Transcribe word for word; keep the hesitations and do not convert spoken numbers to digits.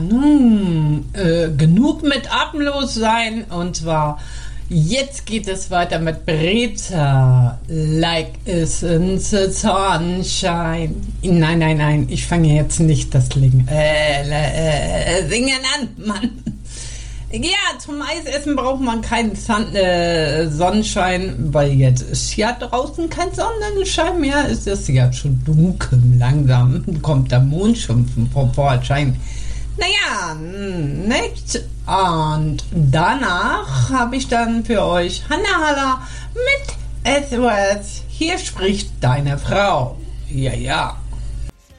nun, äh, genug mit atemlos sein. Und zwar, jetzt geht es weiter mit Breza. Like is in the sunshine. Nein, nein, nein, ich fange jetzt nicht das Singen, äh, äh, Singen an, Mann. Ja, zum Eisessen braucht man keinen Sun, äh, Sonnenschein, weil jetzt ist ja draußen kein Sonnenschein mehr. Es ist ja schon dunkel, langsam kommt der Mond schon vom Vorschein. Naja, nicht. Und danach habe ich dann für euch Hanna Haller mit S O S. Hier spricht deine Frau. Ja, ja.